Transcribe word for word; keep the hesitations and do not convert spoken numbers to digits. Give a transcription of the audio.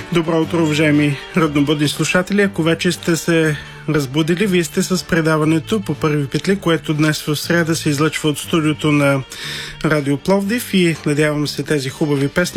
Добро утро, уважаеми роднобудни слушатели. Ако вече сте се разбудили, вие сте с предаването по Първи петли, което днес в сряда се излъчва от студиото на Радио Пловдив и надявам се тези хубави песни,